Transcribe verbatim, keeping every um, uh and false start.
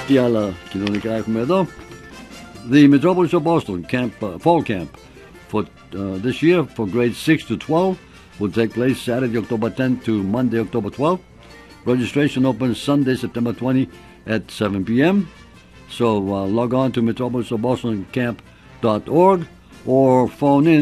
tutti alla Chinonica Meadow. The Metropolis of Boston camp, uh, fall camp for uh, this year for grades six to twelve will take place Saturday, October tenth to Monday, October twelfth. Registration opens Sunday, September twentieth at seven p.m. So uh, log on to metropolis of boston camp dot org or phone in